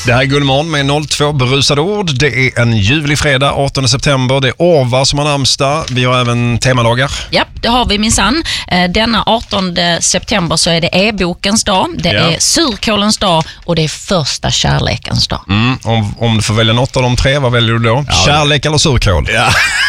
Det här är Gullmorgon med 02 berusade ord. Det är en ljuvlig fredag, 18 september. Det är Orvar som har namnsdag. Vi har även temadagar. Ja, det har vi minsann. Denna 18 september så är det e-bokens dag. Det är surkålens dag och det är första kärlekens dag. Om du får välja något av de tre, vad väljer du då? Ja. Kärlek eller surkål? Ja.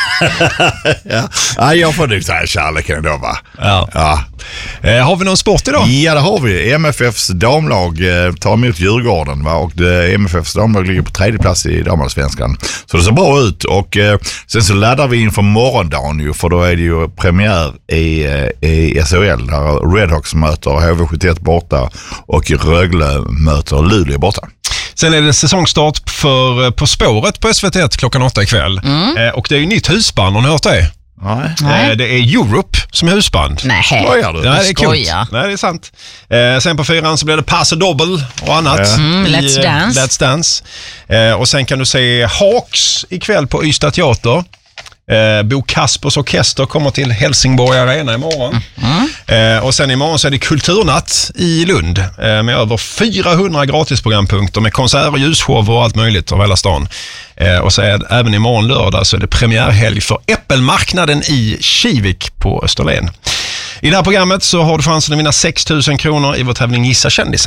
Ja, jag får nog säga kärleken då, va? Ja. Har vi någon sport idag? Ja, det har vi. MFFs damlag tar emot Djurgården, va? Och MFFs damlag ligger på 3:e plats i damallsvenskan. Så det ser bra ut. Och sen så laddar vi inför morgondagen ju, för då är det ju premiär i SHL där Redhawks möter HV71 borta och Rögle möter Luleå borta. Sen är det säsongstart för På spåret på SVT1 klockan 8 ikväll. Och det är ju nytt husband, har ni hört det? Nej. Det är Europe som är husband. Nej, skojar du? Nej, det är kul. Nej, det är sant. Sen på 4 så blir det pass och dobbel och annat. Let's Dance. Och sen kan du se Hawks ikväll på Ystad teater. Bo Kaspers orkester kommer till Helsingborg Arena imorgon. Och sen imorgon så är det kulturnatt i Lund med över 400 gratisprogrampunkter med konserter, ljusshower och allt möjligt av hela stan. Och så är det, även imorgon lördag så är det premiärhelg för Äppelmarknaden i Kivik på Österlen. I det här programmet så har du chansen att vinna 6 000 kronor i vår tävling Gissa kändisen.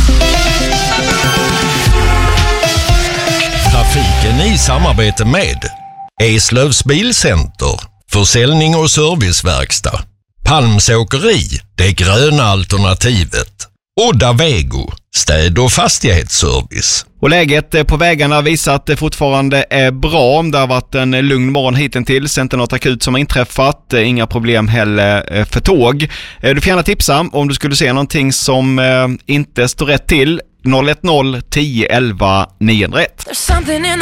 Trafiken i samarbete med Eslövs bilcenter, försäljning och serviceverkstad. Palmsåkeri, det gröna alternativet. Odda Vego, städ- och fastighetsservice. Och läget på vägarna visar att det fortfarande är bra. Det har varit en lugn morgon hittills, inte något akut som har inträffat. Inga problem heller för tåg. Du får gärna tipsa om du skulle se någonting som inte står rätt till. 010 10 11 901.